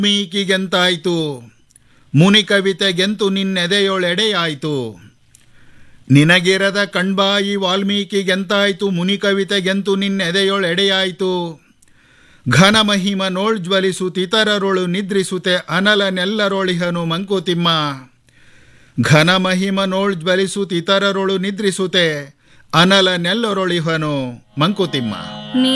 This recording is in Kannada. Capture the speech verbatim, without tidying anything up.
ವಾಲ್ಮೀಕಿಗೆಂತಾಯ್ತು ಮುನಿ ಕವಿತೆಗೆಂತು ನಿನ್ನೆದೆಯೊಳೆಡೆಯಾಯ್ತು. ನಿನಗಿರದ ಕಣ್ಬಾಯಿ ವಾಲ್ಮೀಕಿಗೆಂತಾಯ್ತು ಮುನಿ ಕವಿತೆಗೆಂತು ನಿನ್ನೆದೆಯೊಳೆಡೆಯಾಯ್ತು. ಘನ ಮಹಿಮ ನೋಳ್ಜ್ವಲಿಸುತ್ತಿತರರೊಳು ನಿದ್ರಿಸುತ್ತೆ ಅನಲನೆಲ್ಲರೊಳಿಹನು ಮಂಕುತಿಮ್ಮ. ಘನ ಮಹಿಮ ನೋಳ್ಜ್ವಲಿಸುತ್ತಿತರರೊಳು ನಿದ್ರಿಸುತ್ತೆ ಅನಲನೆಲ್ಲರೊಳಿಹನು ಮಂಕುತಿಮ್ಮ.